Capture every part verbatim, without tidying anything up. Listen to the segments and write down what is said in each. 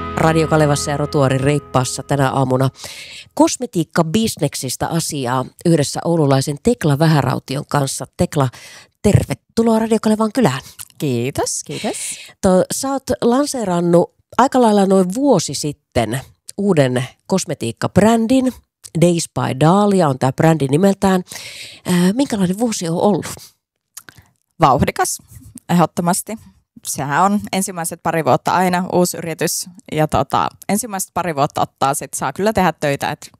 Radio Kalevassa ja Rotuaarin reippaassa tänä aamuna kosmetiikkabisneksistä asiaa yhdessä oululaisen Tekla Vähäraution kanssa. Tekla, tervetuloa Radio Kalevan kylään. Kiitos, kiitos. To, sä oot lanseerannut aika lailla noin vuosi sitten uuden kosmetiikkabrändin. Days by Dahlia on tämä brändi nimeltään. Ää, minkälainen vuosi on ollut? Vauhdikas, ehdottomasti. Sehän on ensimmäiset pari vuotta aina uusi yritys ja tota, ensimmäiset pari vuotta ottaa, sit saa kyllä tehdä töitä, että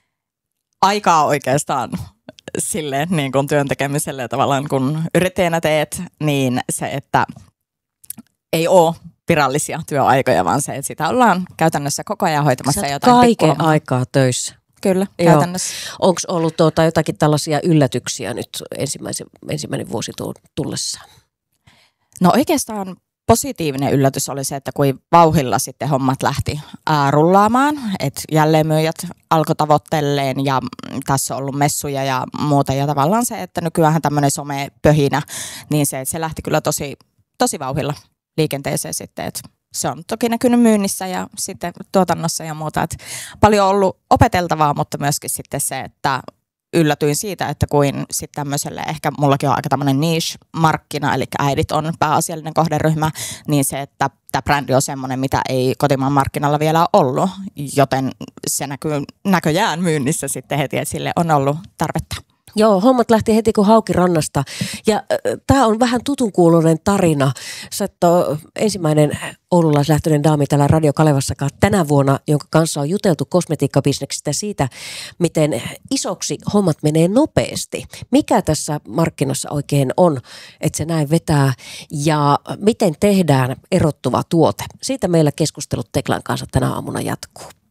aikaa oikeastaan silleen niin kuin työn tekemiselle tavallaan kun yrittäjänä teet, niin se, että ei ole virallisia työaikoja, vaan se, että sitä ollaan käytännössä koko ajan hoitamassa Sä jotain kaiken pikkuloma. aikaa töissä. Kyllä, käytännössä. Onko ollut tuota jotakin tällaisia yllätyksiä nyt ensimmäisen, ensimmäinen vuosi tullessaan? No oikeastaan positiivinen yllätys oli se, että kuin vauhilla sitten hommat lähti ää, rullaamaan, että jälleenmyyjät alkoi tavoittelleen ja tässä on ollut messuja ja muuta ja tavallaan se, että nykyään tämmöinen somepöhinä, niin se, että se lähti kyllä tosi, tosi vauhilla liikenteeseen sitten, että se on toki näkynyt myynnissä ja sitten tuotannossa ja muuta, että paljon on ollut opeteltavaa, mutta myöskin sitten se, että yllätyin siitä, että kuin sitten tämmöiselle, ehkä mullakin on aika tämmöinen niche-markkina, eli äidit on pääasiallinen kohderyhmä, niin se, että tämä brändi on semmoinen, mitä ei kotimaan markkinalla vielä ole ollut, joten se näkyy näköjään myynnissä sitten heti, että sille on ollut tarvetta. Joo, hommat lähti heti kuin hauki rannasta ja äh, tämä on vähän tutunkuuloinen tarina. Sä et ole ensimmäinen oululaislähtöinen daami täällä Radio Kalevassakaan tänä vuonna, jonka kanssa on juteltu kosmetiikkabisneksestä siitä, miten isoksi hommat menee nopeasti. Mikä tässä markkinassa oikein on, että se näin vetää ja miten tehdään erottuva tuote? Siitä meillä keskustelut Teklan kanssa tänä aamuna jatkuu.